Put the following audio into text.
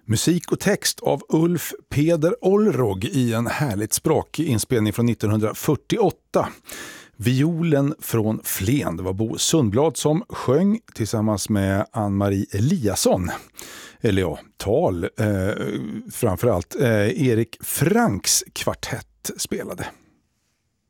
Musik och text av Ulf Peder Olrog i en härligt språkig inspelning från 1948. Violen från Flen, det var Bo Sundblad som sjöng tillsammans med Ann-Marie Eliasson. Eller ja, framförallt Erik Franks kvartett spelade.